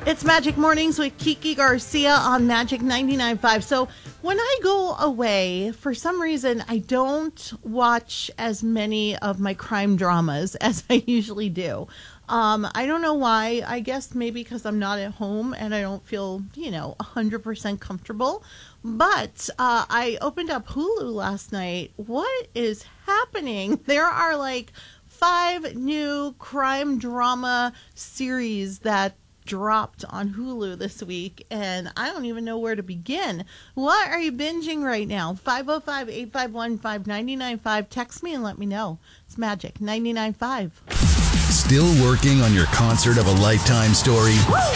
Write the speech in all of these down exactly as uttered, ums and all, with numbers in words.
It's Magic Mornings with Kiki Garcia on Magic ninety-nine point five. So when I go away, for some reason, I don't watch as many of my crime dramas as I usually do. Um, I don't know why. I guess maybe because I'm not at home and I don't feel, you know, one hundred percent comfortable. But uh, I opened up Hulu last night. What is happening? There are like five new crime drama series that dropped on Hulu this week, and I don't even know where to begin. What are you binging right now? five oh five, eight five one, five nine nine five. Text me and let me know. It's Magic ninety-nine point five. Still working on your concert of a lifetime story?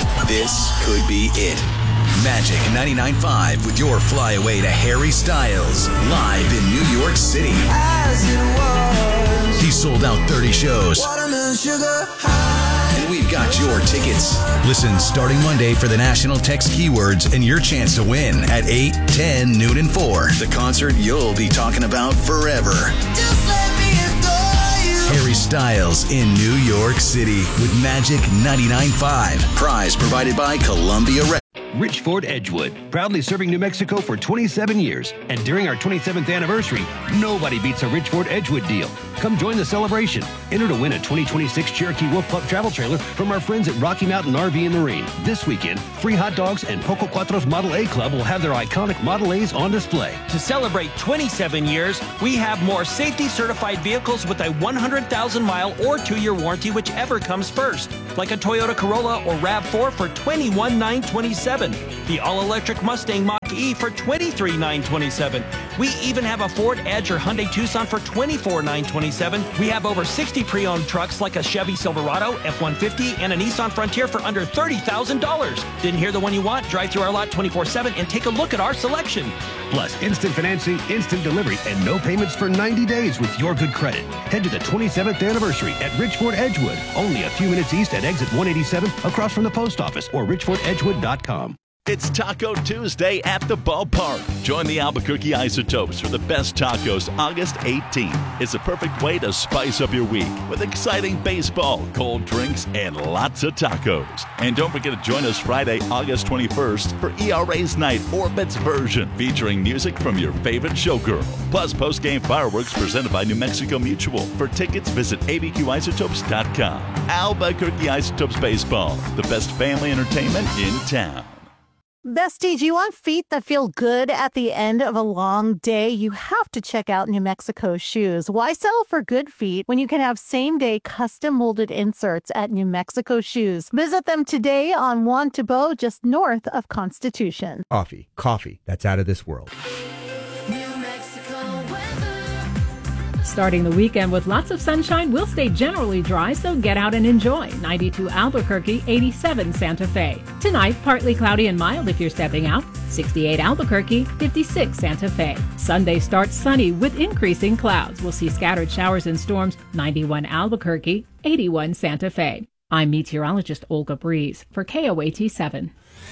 This could be it. Magic ninety-nine point five with your flyaway to Harry Styles live in New York City. As it was. He sold out thirty shows. Watermelon sugar high. And we've got your tickets. Listen starting Monday for the national text keywords and your chance to win at eight, ten, noon, and four. The concert you'll be talking about forever. Just let me adore you. Harry Styles in New York City with Magic ninety-nine point five. Prize provided by Columbia Records. Richford Edgewood, proudly serving New Mexico for twenty-seven years. And during our twenty-seventh anniversary, nobody beats a Richford Edgewood deal. Come join the celebration. Enter to win a twenty twenty-six Cherokee Wolf Pup travel trailer from our friends at Rocky Mountain R V and Marine. This weekend, free hot dogs and Poco Cuatro's Model A Club will have their iconic Model A's on display. To celebrate twenty-seven years, we have more safety-certified vehicles with a one hundred thousand mile or two-year warranty, whichever comes first. Like a Toyota Corolla or RAV four for twenty-one thousand nine hundred twenty-seven dollars. The all-electric Mustang Mach-E for twenty-three thousand nine hundred twenty-seven dollars. We even have a Ford Edge or Hyundai Tucson for twenty-four thousand nine hundred twenty-seven dollars. We have over sixty pre-owned trucks like a Chevy Silverado, F one fifty, and a Nissan Frontier for under thirty thousand dollars. Didn't hear the one you want? Drive through our lot twenty-four seven and take a look at our selection. Plus, instant financing, instant delivery, and no payments for ninety days with your good credit. Head to the twenty-seventh anniversary at Richford Edgewood, only a few minutes east at exit one eighty-seven, across from the post office, or richford edgewood dot com. It's Taco Tuesday at the ballpark. Join the Albuquerque Isotopes for the best tacos August eighteenth. It's a perfect way to spice up your week with exciting baseball, cold drinks, and lots of tacos. And don't forget to join us Friday, August twenty-first for E R A's Night Orbit's version, featuring music from your favorite showgirl. Plus post-game fireworks presented by New Mexico Mutual. For tickets, visit A B Q isotopes dot com. Albuquerque Isotopes Baseball, the best family entertainment in town. Bestie, do you want feet that feel good at the end of a long day? You have to check out New Mexico Shoes. Why settle for good feet when you can have same-day custom-molded inserts at New Mexico Shoes? Visit them today on Juan Tabo, just north of Constitution. Coffee, coffee that's out of this world. Starting the weekend with lots of sunshine, we'll stay generally dry, so get out and enjoy. ninety-two Albuquerque, eighty-seven Santa Fe. Tonight, partly cloudy and mild if you're stepping out. sixty-eight Albuquerque, fifty-six Santa Fe. Sunday starts sunny with increasing clouds. We'll see scattered showers and storms. ninety-one Albuquerque, eighty-one Santa Fe. I'm meteorologist Olga Breeze for K O A T seven.